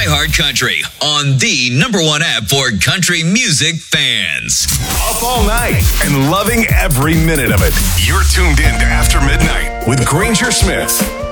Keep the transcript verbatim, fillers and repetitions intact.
iHeart Country on the number one app for country music fans. Up all night and loving every minute of it. You're tuned in to After Midnight with Granger Smith.